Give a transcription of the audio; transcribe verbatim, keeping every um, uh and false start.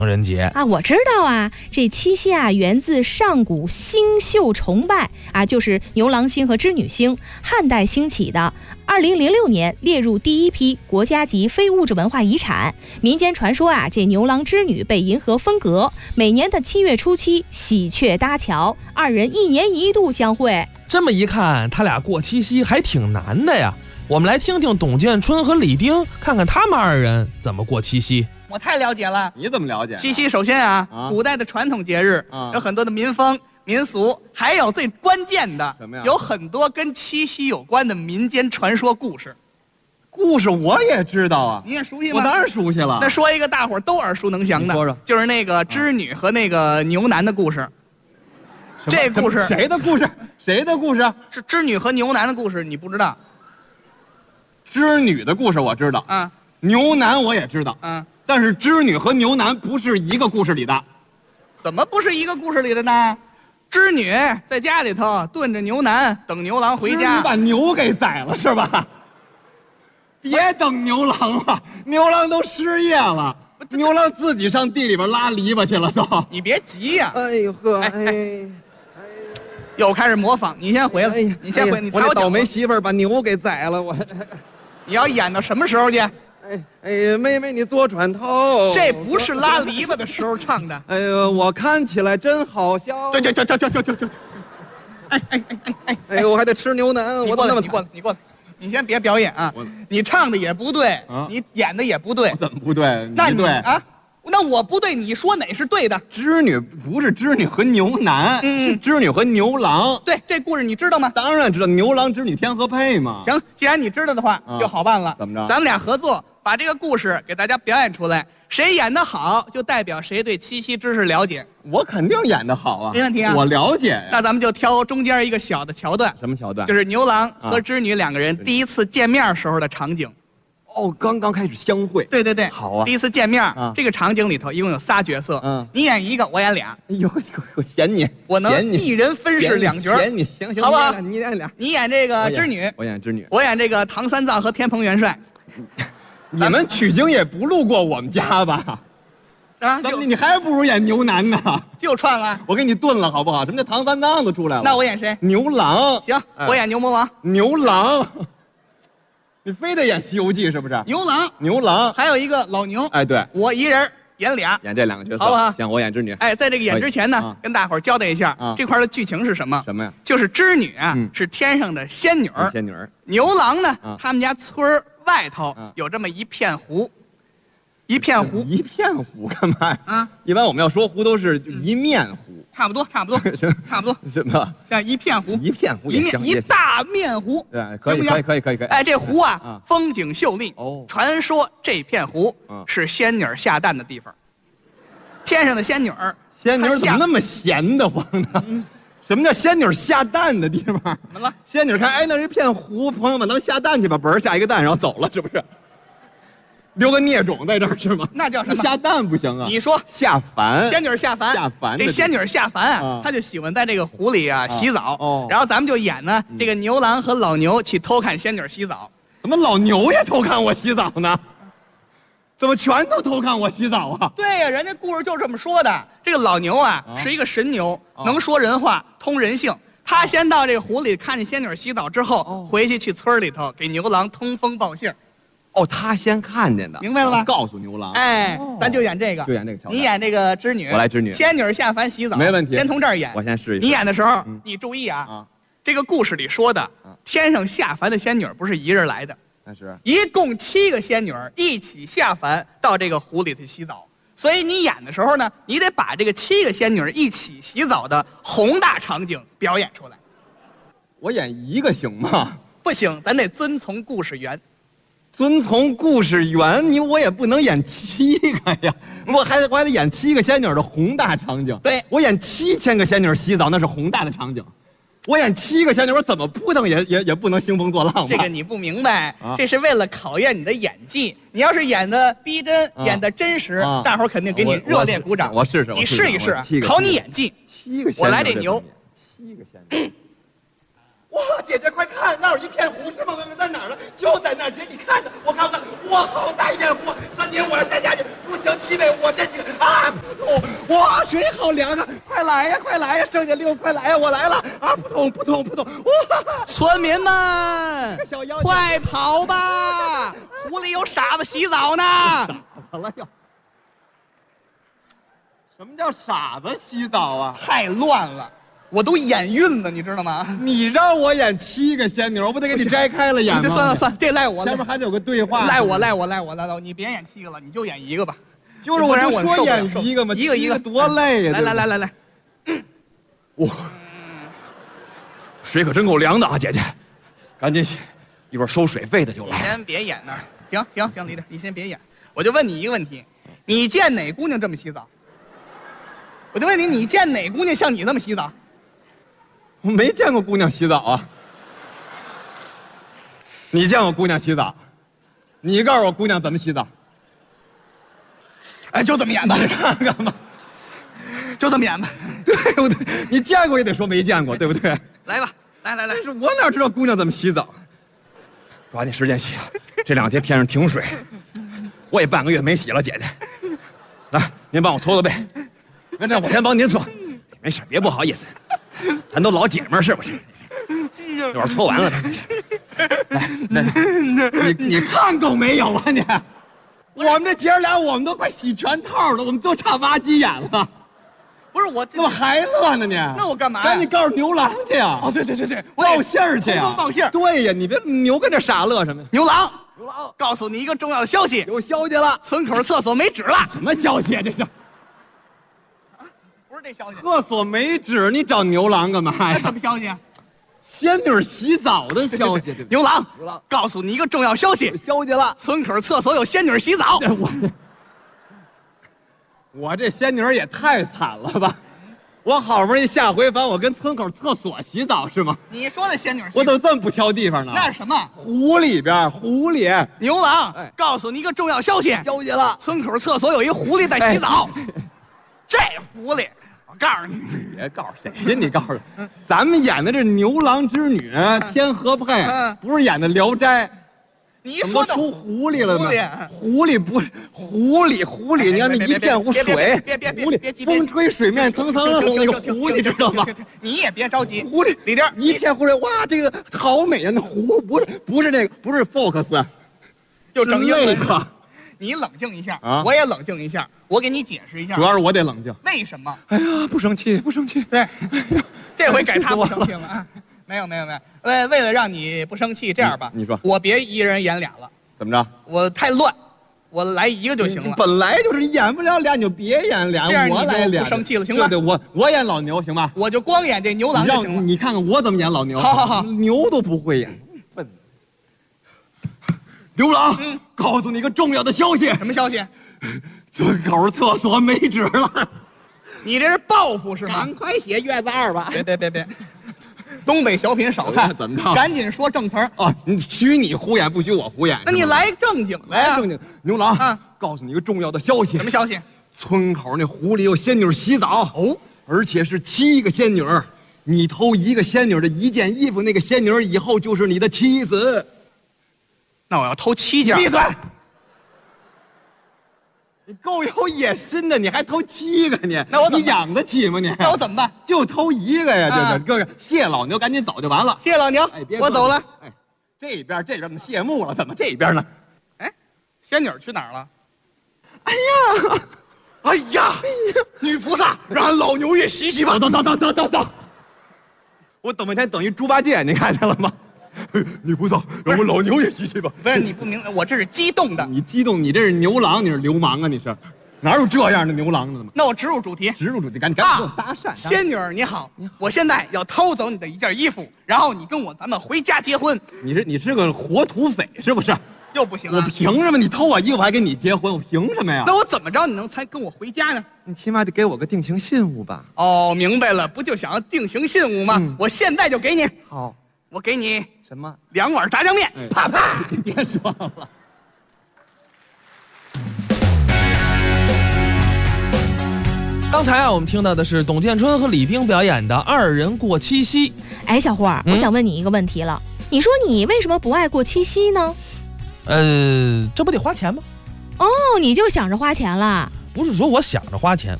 人节啊，我知道啊，这七夕啊源自上古星宿崇拜啊，就是牛郎星和织女星，汉代兴起的。二零零六年列入第一批国家级非物质文化遗产。民间传说啊，这牛郎织女被银河分隔，每年的七月初七喜鹊搭桥，二人一年一度相会。 这么一看，他俩过七夕还挺难的呀。我们来听听董建春和李丁，看看他们二人怎么过七夕。 我太了解了。 你怎么了解？ 七夕首先啊，啊古代的传统节日、啊、有很多的民风民俗，还有最关键的什么呀？ 有很多跟七夕有关的民间传说故事。 故事我也知道啊， 你也熟悉吗？ 我当然熟悉了。 那说一个大伙儿都耳熟能详的， 说说， 就是那个织女和那个牛男的故事。这故事谁的故事？谁的故事？ 是织女和牛男的故事，你不知道？ 织女的故事我知道， 啊， 牛男我也知道， 嗯。 但是织女和牛男不是一个故事里的。 怎么不是一个故事里的呢？织女在家里头炖着牛腩，等牛郎回家。 织女把牛给宰了是吧？别等牛郎了，牛郎都失业了，牛郎自己上地里边拉篱笆去了都。 你别急呀、 啊！哎呦呵，哎， 哎又开始模仿。你先回来，哎、你先回。哎、你我这倒霉媳妇儿把牛给宰了，我。 你要演到什么时候去？ 哎哎，妹妹你多转头， 这不是拉篱笆的时候唱的。 哎呦，我看起来真好笑。 对对对对对对对对。哎哎哎哎哎！ 哎呦，我还得吃牛腩，我都那么你过来，你过来，你先别表演啊！你唱的也不对， 啊、 你演的也不对。 怎么不对？ 那你对啊？那我不对，你说哪是对的？ 织女不是织女和牛男，嗯，是织女和牛郎。 对，这故事你知道吗？ 当然知道，牛郎织女天河配嘛。 行，既然你知道的话， 啊、 就好办了。 怎么着？ 咱们俩合作，把这个故事给大家表演出来。谁演得好，就代表谁对七夕知识了解。 我肯定演得好啊， 没问题啊， 我了解呀。 那咱们就挑中间一个小的桥段。 什么桥段？ 就是牛郎和织女两个人第一次见面时候的场景。 哦，刚刚开始相会。 对对对， 好啊。 第一次见面， 啊、 这个场景里头一共有仨角色， 嗯， 你演一个，我演俩。 哎呦，我嫌你， 我能一人分饰两角， 嫌你，行行， 好不好？ 你演俩， 你演这个织女， 我演织女， 我演这个唐三藏和天蓬元帅。 你们取经也不路过我们家吧？啊，你你还不如演牛男呢， 就串了。 我给你炖了好不好？什么叫唐三藏都出来了？ 那我演谁？ 牛郎。 行，哎、我演牛魔王。 牛郎。你非得演《西游记》是不是？ 牛郎， 牛郎， 还有一个老牛。 哎，对， 我一人演俩， 演这两个角色， 好不好？ 行，我演织女。 哎，在这个演之前呢，啊、跟大伙儿交代一下，啊、这块的剧情是什么？ 什么呀？ 就是织女啊，嗯、是天上的仙女儿， 仙女儿。 牛郎呢， 啊、 他们家村外头有这么一片湖，一片湖， 一片湖干嘛呀？ 啊， 一般我们要说湖都是一面湖。 差不多，差不多，差不多， 什么？ 像一片湖， 一片湖， 一面一大面湖， 对，可以，可以，可以，可以，可以。 哎，这湖啊，风景秀丽。 哦， 传说这片湖是仙女下蛋的地方。天上的仙女儿， 仙女怎么那么闲得慌呢？什么叫仙女下蛋的地方？ 怎么了？ 仙女看，哎，那是一片湖，朋友们，咱们下蛋去吧，嘣儿下一个蛋，然后走了，是不是？留个孽种在这儿是吗？ 那叫什么？ 下蛋不行啊！ 你说下凡， 仙女下凡， 下凡。 这仙女下凡啊，她就喜欢在这个湖里啊洗澡。哦，然后咱们就演呢，这个牛郎和老牛去偷看仙女洗澡。 怎么老牛也偷看我洗澡呢？怎么全都偷看我洗澡啊？ 对呀，人家故事就这么说的。这个老牛啊是一个神牛，能说人话，通人性。他先到这个湖里看见仙女洗澡之后，回去去村里头给牛郎通风报信。 哦，他先看见的， 明白了吧？ 告诉牛郎， 哎，咱就演这个， 就演这个桥段。 你演这个织女， 我来织女。 仙女下凡洗澡， 没问题。 先从这儿演， 我先试一试。 你演的时候，你注意啊，这个故事里说的，天上下凡的仙女不是一人来的， 那是一共七个仙女一起下凡到这个湖里去洗澡。所以你演的时候呢，你得把这个七个仙女一起洗澡的宏大场景表演出来。 我演一个行吗？ 不行，咱得遵从故事源。 遵从故事源，你我也不能演七个呀，我还得我还得演七个仙女的宏大场景。 对， 我演七千个仙女洗澡，那是宏大的场景。我演七个仙女，我怎么扑腾也也也不能兴风作浪吧？ 这个你不明白，啊、这是为了考验你的演技。你要是演的逼真，啊、演的真实，啊、大伙儿肯定给你热烈鼓掌。 我试试， 你试一试，考你演技。 七个仙女， 我来这牛。 七个仙女。哇，姐姐快看，那有一片湖是吗？妹妹在哪儿呢？就在那儿，姐你看着，我看看，哇，好大一片湖！三姐，我要先下去，不行。 行，七位我先去啊！扑通，哇，水好凉啊！快来呀，快来呀，剩下六，快来呀，我来了啊！扑通扑通扑通，哇！ 村民们， 小妖精快跑吧！湖里有傻子洗澡呢。 怎么了又？什么叫傻子洗澡啊？ 太乱了，我都眼晕了，你知道吗？ 你让我演七个仙女，我不得给你摘开了演吗？ 就算了算了，这赖我， 前面还得有个对话。 赖我赖我赖我赖我，你别演七个了，你就演一个吧。 就是我不说演一个吗？ 一个一个多累呀！ 来来来来来， 哇，水可真够凉的啊，姐姐，赶紧洗，一会儿收水费的就来。 先别演那儿，停停停，李队，你先别演。我就问你一个问题，你见哪姑娘这么洗澡？我就问你，你见哪姑娘像你这么洗澡？ 我没见过姑娘洗澡啊。你见过姑娘洗澡？你告诉我姑娘怎么洗澡？ 哎，就这么演吧， 你看看吧， 就这么演吧， 对不对？你见过也得说没见过，对不对？ 来吧，来来来， 但是我哪知道姑娘怎么洗澡？抓紧时间洗，这两天天上停水，我也半个月没洗了，姐姐。来，您帮我搓搓背，那那我先帮您搓，没事，别不好意思，咱都老姐们儿是不是？一会儿搓完了，没事。来，来，你你看够没有啊你？我们这姐儿俩，我们都快洗全套了，我们都差挖鸡眼了。 不是我， 怎么还乐呢你？ 那我干嘛呀？ 赶紧告诉牛郎去呀！ 哦，对对对对，我报信儿去呀！ 通风报信儿。 对呀，你别牛跟这傻乐什么呀？ 牛郎， 牛郎， 告诉你一个重要的消息， 有消息了。 村口厕所没纸了。 什么消息啊？这是？ 不是这消息。 厕所没纸，你找牛郎干嘛呀？ 那什么消息啊？ 仙女洗澡的消息。对对对牛郎， 牛郎， 告诉你一个重要消息， 有消息了。 村口厕所有仙女洗澡。 我我这仙女也太惨了吧！我好不容易下回房，我跟村口厕所洗澡是吗？ 你说的仙女洗澡， 我怎么这么不挑地方呢？ 那是什么？ 湖里边，湖里。 牛郎， 哎告诉你一个重要消息， 消息了。 村口厕所有一狐狸在洗澡。这狐狸，我告诉你， 别告诉谁呀？你告诉他，咱们演的这牛郎织女、天河配， 嗯不是演的《聊斋》。 你一说到怎么出狐狸了狐狸呢？狐狸不是狐狸，狐狸，你看那一片湖水， 别别别狐别急狸风吹水面层层的那个湖，你知道吗？ 你也别着急， 狐狸里边一片湖水，哇，这个好美啊！那湖不是不是那个不是 focus， 又整英那文。 个。 你冷静一下啊我也冷静一下，我给你解释一下主，要是我得冷静。 为什么？ 哎呀，不生气，不生气。 对，这回改他不气死我了生气了啊！没有没有没有，为为了让你不生气，这样吧， 你说我别一人演俩了， 怎么着？ 我太乱，我来一个就行了。 本来就是演不了俩，你就别演俩， 这样你就我来俩。 不生气了行吧对对，我我演老牛，行吧？ 我就光演这牛郎你就行了。 让你看看我怎么演老牛。 好好好牛都不会演，笨。牛郎， 嗯告诉你一个重要的消息， 什么消息？ 村口厕所没纸了， 你这是报复是吗赶？快写月子二吧。 别别别别，东北小品少看， 怎么着赶紧说正词儿。 啊，你许你胡演，不许我胡演。 那你是吗来正经的呀？ 来正经，牛郎啊告诉你一个重要的消息， 什么消息？ 村口那湖里有仙女洗澡哦， 而且是七个仙女儿，你偷一个仙女的一件衣服，那个仙女儿以后就是你的妻子。 那我要偷七件。 闭嘴！你够有野心的，你还偷七个你？ 那我怎么你养得起吗你？ 那我怎么办？ 就偷一个呀， 啊就是哥哥，谢老牛，赶紧走就完了。 谢老牛哎，别， 我走了。。 哎，这边这边怎么谢幕了？怎么这边呢？ 哎，仙女儿去哪儿了？ 哎呀， 哎呀，女菩萨，让俺老牛也洗洗吧。 走走走走走走！我等半天等于猪八戒，你看见了吗？女菩萨，让我老牛也洗洗吧。 不是你不明白，我这是激动的。 你激动，你这是牛郎，你是流氓啊？你是哪有这样的牛郎的吗？ 那我植入主题。 植入主题，赶紧赶紧给我啊搭讪。 仙女儿你好，我现在要偷走你的一件衣服，然后你跟我咱们回家结婚， 你是你是个活土匪是不是？ 又不行我啊？ 凭什么你偷我衣服还跟你结婚？我凭什么呀？ 那我怎么着你能才跟我回家呢？ 你起码得给我个定情信物吧？ 哦，明白了，不就想要定情信物吗？ 嗯我现在就给你， 好， 我给你什么？ 两碗炸酱面， 哎啪啪。 你别说了。 刚才啊，我们听到的是董建春和李丁表演的二人过七夕。 哎，小霍儿， 嗯我想问你一个问题了，你说你为什么不爱过七夕呢？ 呃，这不得花钱吗？ 哦，你就想着花钱了？ 不是说我想着花钱，